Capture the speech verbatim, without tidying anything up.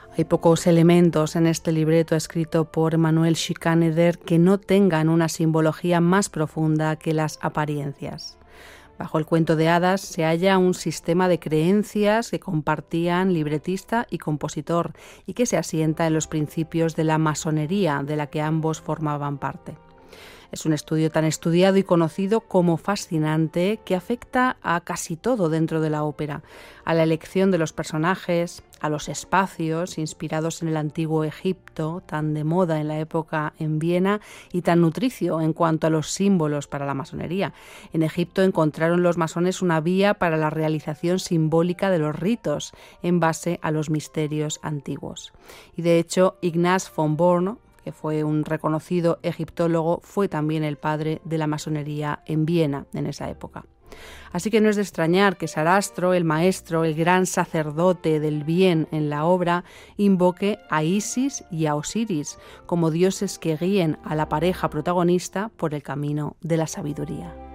Hay pocos elementos en este libreto escrito por Emmanuel Schikaneder que no tengan una simbología más profunda que las apariencias. Bajo el cuento de hadas se halla un sistema de creencias que compartían libretista y compositor y que se asienta en los principios de la masonería de la que ambos formaban parte. Es un estudio tan estudiado y conocido como fascinante que afecta a casi todo dentro de la ópera, a la elección de los personajes, a los espacios inspirados en el antiguo Egipto, tan de moda en la época en Viena y tan nutricio en cuanto a los símbolos para la masonería. En Egipto encontraron los masones una vía para la realización simbólica de los ritos en base a los misterios antiguos. Y de hecho, Ignaz von Born, que fue un reconocido egiptólogo, fue también el padre de la masonería en Viena en esa época. Así que no es de extrañar que Sarastro, el maestro, el gran sacerdote del bien en la obra, invoque a Isis y a Osiris como dioses que guíen a la pareja protagonista por el camino de la sabiduría.